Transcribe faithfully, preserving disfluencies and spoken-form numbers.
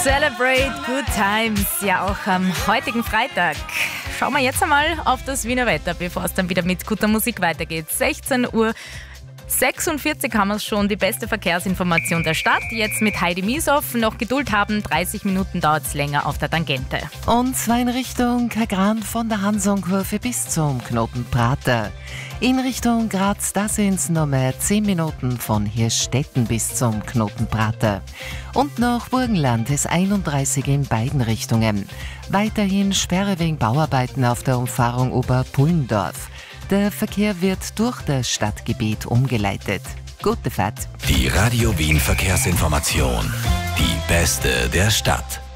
Celebrate Good Times, ja auch am heutigen Freitag. Schauen wir jetzt einmal auf das Wiener Wetter, bevor es dann wieder mit guter Musik weitergeht. sechzehn Uhr sechsundvierzig haben wir es schon, die beste Verkehrsinformation der Stadt. Jetzt mit Heidi Miesow. Noch Geduld haben, dreißig Minuten dauert es länger auf der Tangente. Und zwar in Richtung Kagran von der Hansonkurve bis zum Knoten Prater. In Richtung Graz, da sind es nochmal zehn Minuten von Hirstetten bis zum Knoten Prater. Und nach Burgenland ist einunddreißig in beiden Richtungen. Weiterhin Sperre wegen Bauarbeiten auf der Umfahrung Oberpullendorf. Der Verkehr wird durch das Stadtgebiet umgeleitet. Gute Fahrt. Die Radio Wien Verkehrsinformation. Die beste der Stadt.